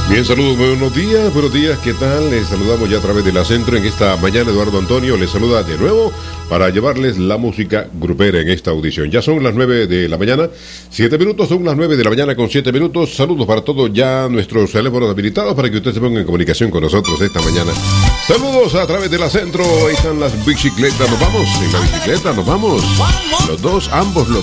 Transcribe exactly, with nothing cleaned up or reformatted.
Bien, saludos, buenos días, buenos días, ¿qué tal? Les saludamos ya a través de la Centro en esta mañana. Eduardo Antonio les saluda de nuevo para llevarles la música grupera en esta audición. Ya son las nueve de la mañana, siete minutos, son las nueve de la mañana con siete minutos. Saludos para todos ya nuestros teléfonos habilitados para que ustedes se pongan en comunicación con nosotros esta mañana. Saludos a través de la Centro, ahí están las bicicletas, nos vamos, en la bicicleta nos vamos. Los dos, ambos los